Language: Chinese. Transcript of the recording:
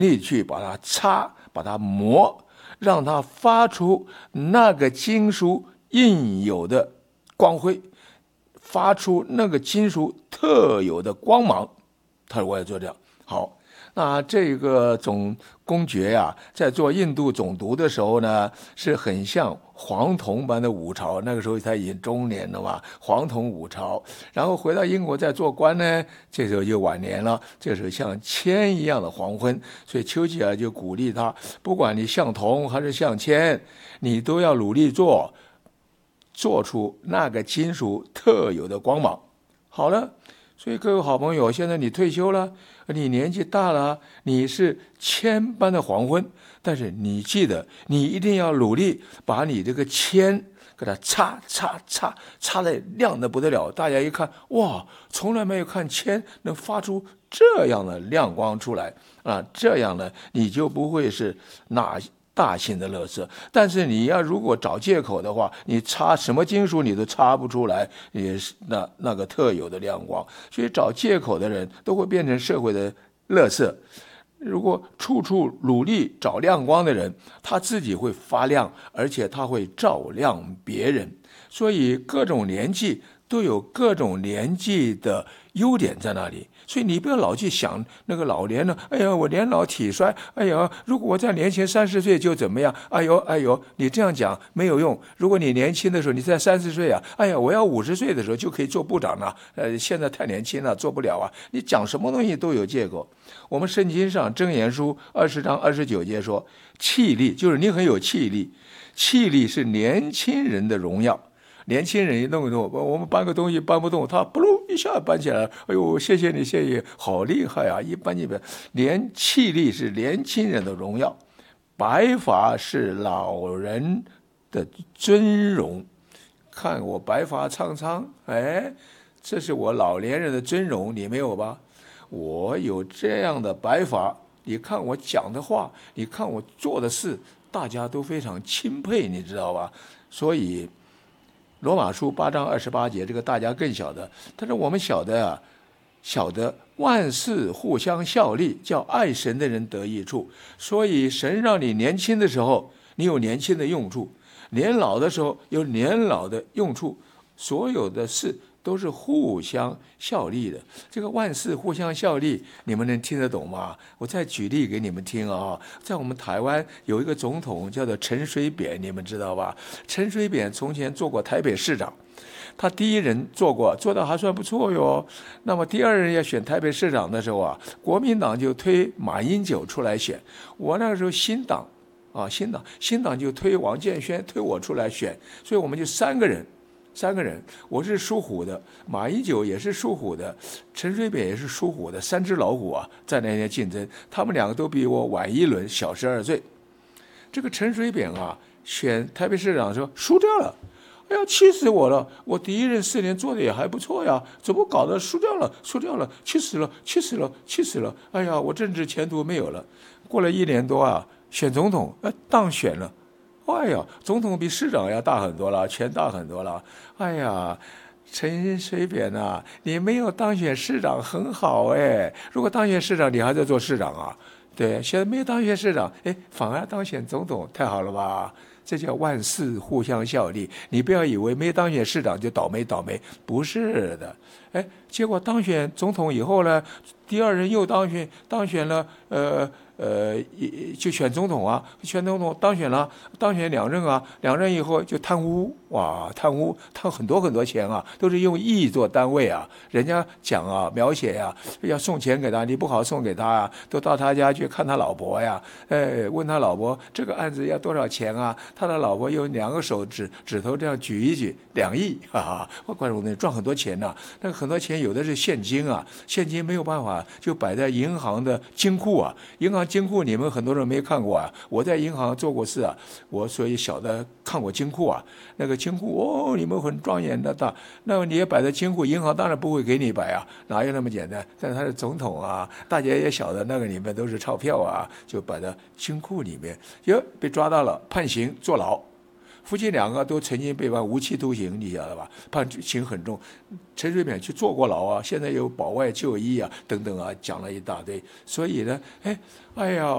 力去把它擦，把它磨，让它发出那个金属应有的光辉，发出那个金属特有的光芒。他说我要做这样。好，那这个总公爵呀，在做印度总督的时候呢，是很像黄铜般的武朝，那个时候他已经中年了嘛，黄铜武朝。然后回到英国再做官呢，这时候就晚年了，这时候像铅一样的黄昏。所以丘吉尔就鼓励他，不管你像铜还是像铅，你都要努力做出那个金属特有的光芒。好了，所以各位好朋友，现在你退休了，你年纪大了，你是铅般的黄昏，但是你记得，你一定要努力把你这个铅给它擦得亮得不得了。大家一看，哇，从来没有看铅能发出这样的亮光出来啊！这样呢，你就不会是大型的垃圾。但是你要如果找借口的话，你擦什么金属你都擦不出来，也是那个特有的亮光。所以找借口的人都会变成社会的垃圾。如果处处努力找亮光的人，他自己会发亮，而且他会照亮别人。所以各种年纪都有各种年纪的优点在那里。所以你不要老去想那个老年呢，哎呀，我年老体衰，哎呀，如果我在年轻30岁就怎么样，哎呦，你这样讲没有用。如果你年轻的时候，你在30岁啊，哎呀，我要50岁的时候就可以做部长了，现在太年轻了，做不了啊。你讲什么东西都有借口。我们圣经上箴言书20章29节说，气力就是你很有气力，气力是年轻人的荣耀。年轻人一弄一弄，我们搬个东西搬不动，他不噜一下搬起来了，哎呦，谢谢你，谢谢，好厉害啊！一搬，气力是年轻人的荣耀，白发是老人的尊荣。看我白发苍苍，哎，这是我老年人的尊荣，你没有吧？我有这样的白发，你看我讲的话，你看我做的事，大家都非常钦佩，你知道吧？所以罗马书8章28节，这个大家更晓得。但是我们晓得万事互相效力，叫爱神的人得益处。所以神让你年轻的时候，你有年轻的用处；年老的时候有年老的用处。所有的事都是互相效力的。这个万事互相效力，你们能听得懂吗？我再举例给你们听啊。在我们台湾有一个总统叫做陈水扁，你们知道吧？陈水扁从前做过台北市长，他第一任做得还算不错哟。那么第二任要选台北市长的时候啊，国民党就推马英九出来选。我那个时候新党就推王建煊，推我出来选，所以我们就三个人，我是属虎的，马英九也是属虎的，陈水扁也是属虎的，3只老虎啊，在那天竞争，他们两个都比我晚一轮，小12岁。这个陈水扁啊，选台北市长的时候输掉了，哎呀，气死我了！我第一任4年做的也还不错呀，怎么搞得输掉了，气死了！哎呀，我政治前途没有了。过了1年多啊，选总统，当选了。哎呀，总统比市长要大很多了，权大很多了。哎呀，陈水扁啊，你没有当选市长很好哎。如果当选市长，你还在做市长啊？对，现在没有当选市长，反而当选总统，太好了吧？这叫万事互相效力。你不要以为没当选市长就倒霉，不是的。结果当选总统以后呢，第二任又当选了，就选总统啊，选总统当选2任啊，2任以后就贪污，哇，贪很多钱啊，都是用亿做单位啊。人家讲啊，描写啊，要送钱给他，你不好送给他啊，都到他家去看他老婆呀，问他老婆这个案子要多少钱啊？他的老婆用2个手指头这样举一举，2亿，哈哈，我怪我赚很多钱呐。那个很多钱有的是现金啊，现金没有办法就摆在银行的金库啊，银行金库你们很多人没看过啊，我在银行做过事啊，我所以晓得看过金库啊，那个金库你们很庄严的大，那么你也摆在金库，银行当然不会给你摆啊，哪有那么简单？但是他是总统啊，大家也晓得那个里面都是钞票啊，就摆在金库里面，被抓到了，判刑坐牢。夫妻2个都曾经被判无期徒刑，你晓得吧？判刑很重。陈水扁去坐过牢啊，现在有保外就医啊，等等啊，讲了一大堆。所以呢，哎呀。